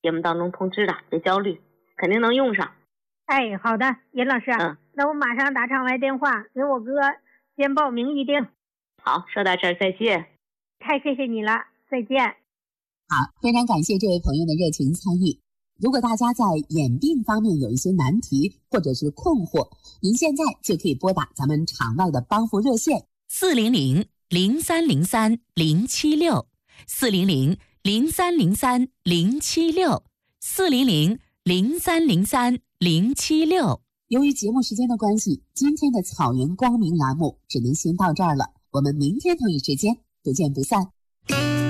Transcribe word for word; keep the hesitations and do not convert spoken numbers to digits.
节目当中通知的，别焦虑，肯定能用上。 哎，好的，严老师， 嗯， 那我马上打场外电话给我哥先报名预定。 好，说到这儿再见。 太谢谢你了，再见。 好，非常感谢这位朋友的热情参与。如果大家在眼病方面有一些难题或者是困惑，您现在就可以拨打咱们场外的帮扶热线四零零零三零三零七六四零零零三零三零七六四零零零三零三零七六。 由于节目时间的关系，今天的草原光明栏目只能先到这儿了，我们明天同一时间不见不散。